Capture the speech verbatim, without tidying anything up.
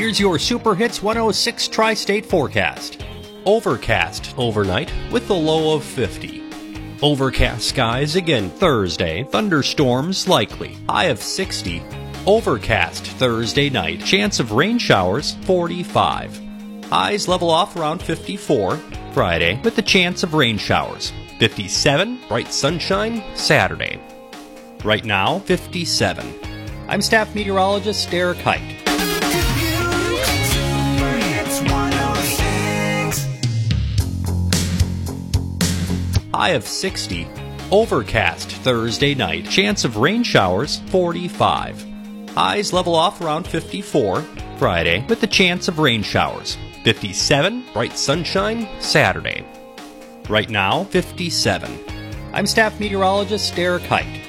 Here's your Super Hits one oh six Tri-State forecast. Overcast overnight with a low of fifty. Overcast skies again Thursday. Thunderstorms likely. High of sixty. Overcast Thursday night. Chance of rain showers forty-five. Highs level off around fifty-four. Friday with the chance of rain showers. fifty-seven. Bright sunshine Saturday. Right now, fifty-seven. I'm staff meteorologist Derek Height. High of sixty. Overcast Thursday night. Chance of rain showers forty-five. Highs level off around fifty-four. Friday with the chance of rain showers. fifty-seven. Bright sunshine Saturday. Right now, fifty-seven. I'm staff meteorologist Derek Height.